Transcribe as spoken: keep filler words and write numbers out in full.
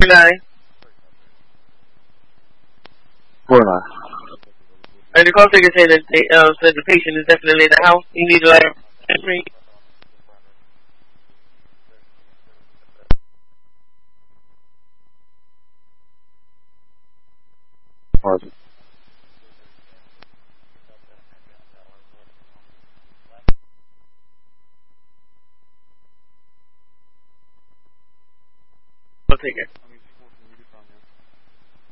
nine. Four nine. And the call taker said that they, uh, said the patient is definitely in the house. You need to let her. Pardon. Call taker.